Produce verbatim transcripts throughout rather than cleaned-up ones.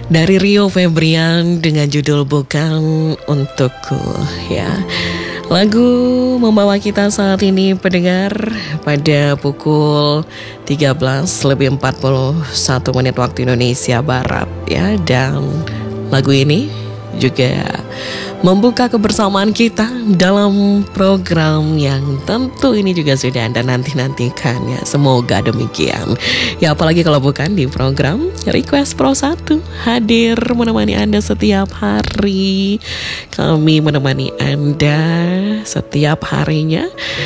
Dari Rio Febrian dengan judul Bukan Untukku, ya. Lagu membawa kita saat ini pendengar pada pukul tiga belas lebih empat puluh satu menit waktu Indonesia Barat, ya. Dan lagu ini juga membuka kebersamaan kita dalam program yang tentu ini juga sudah Anda nanti-nantikan, ya. Semoga demikian. Ya, apalagi kalau bukan di program Request Pro satu, hadir menemani Anda setiap hari. Kami menemani Anda setiap harinya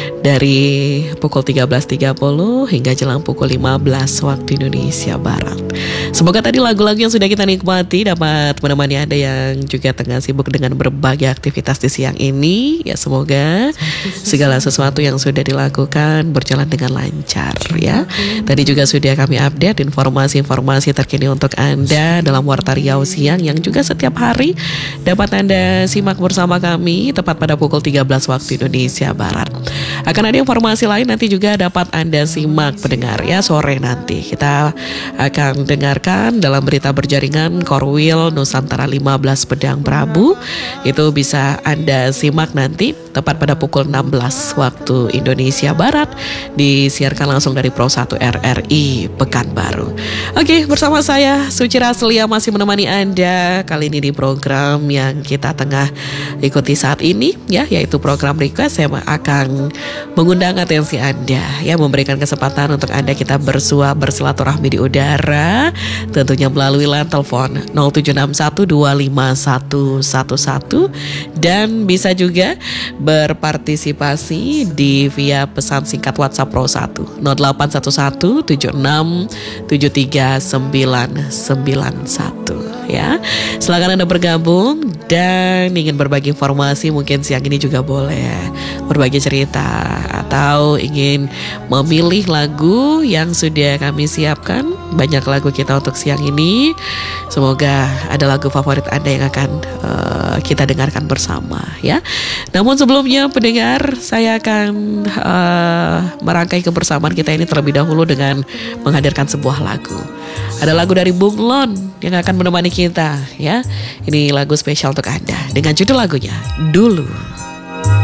dari pukul tiga belas tiga puluh hingga jelang pukul lima belas waktu Indonesia Barat. Semoga tadi lagu-lagu yang sudah kita nikmati dapat menemani Anda yang juga tengah sibuk dengan berbagai aktivitas di siang ini. Ya, semoga segala sesuatu yang sudah dilakukan berjalan dengan lancar, ya. Tadi juga sudah kami update informasi-informasi terkini untuk Anda dalam Warta Riau Siang yang juga setiap hari dapat Anda simak bersama kami tepat pada pukul tiga belas waktu Indonesia Barat. Akan ada informasi lain nanti juga dapat Anda simak pendengar, ya, sore nanti. Kita akan dengarkan dalam berita berjaringan Korwil Nusantara lima belas Pedang Prabu. Itu bisa Anda simak nanti tepat pada pukul enam belas waktu Indonesia Barat, disiarkan langsung dari Pro satu R R I Pekanbaru. Oke, bersama saya Suci Raslia masih menemani Anda kali ini di program yang kita tengah ikuti saat ini, ya, yaitu program Request. Saya akan mengundang atensi Anda, ya, memberikan kesempatan untuk Anda kita bersua bersilaturahmi di udara, tentunya melalui line telepon nol tujuh enam satu dua lima satu satu satu, dan bisa juga berpartisipasi di via pesan singkat WhatsApp Pro satu nol delapan satu satu tujuh enam tujuh tiga sembilan sembilan satu, ya. Silakan Anda bergabung dan ingin berbagi informasi, mungkin siang ini juga boleh berbagi cerita atau ingin memilih lagu yang sudah kami siapkan. Banyak lagu kita untuk siang ini. Semoga ada lagu favorit Anda yang akan uh, kita dengarkan bersama, ya. Namun sebelumnya pendengar, saya akan uh, merangkai kebersamaan kita ini terlebih dahulu dengan menghadirkan sebuah lagu. Ada lagu dari Bung Lon yang akan menemani kita, ya. Ini lagu spesial untuk Anda dengan judul lagunya Dulu.